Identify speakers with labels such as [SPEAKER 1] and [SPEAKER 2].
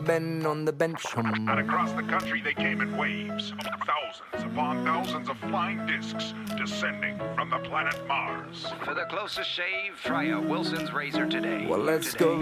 [SPEAKER 1] Ben on the bench.
[SPEAKER 2] And across the country they came in waves. Thousands upon thousands of flying discs descending from the planet Mars.
[SPEAKER 3] For the closest shave, try a Wilson's razor today.
[SPEAKER 1] Well, let's go